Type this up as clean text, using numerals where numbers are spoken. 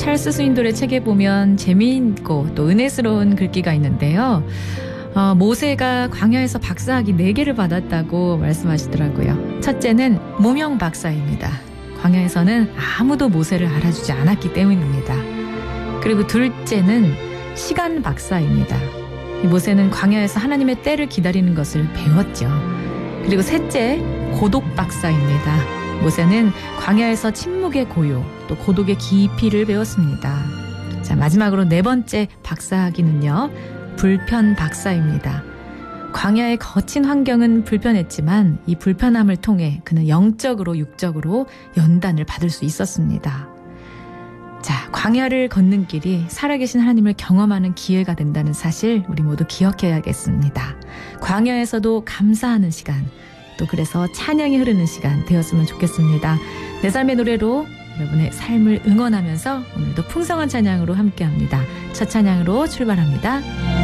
찰스 스윈돌의 책에 보면 재미있고 또 은혜스러운 글귀가 있는데요. 모세가 광야에서 박사학위 4개를 받았다고 말씀하시더라고요. 첫째는 무명 박사입니다. 광야에서는 아무도 모세를 알아주지 않았기 때문입니다. 그리고 둘째는 시간 박사입니다. 모세는 광야에서 하나님의 때를 기다리는 것을 배웠죠. 그리고 셋째, 고독 박사입니다. 모세는 광야에서 침묵의 고요, 또 고독의 깊이를 배웠습니다. 자, 마지막으로 4번째 박사학위는요, 불편 박사입니다. 광야의 거친 환경은 불편했지만 이 불편함을 통해 그는 영적으로 육적으로 연단을 받을 수 있었습니다. 자, 광야를 걷는 길이 살아계신 하나님을 경험하는 기회가 된다는 사실 우리 모두 기억해야겠습니다. 광야에서도 감사하는 시간, 또 그래서 찬양이 흐르는 시간 되었으면 좋겠습니다. 내 삶의 노래로 여러분의 삶을 응원하면서 오늘도 풍성한 찬양으로 함께합니다. 첫 찬양으로 출발합니다.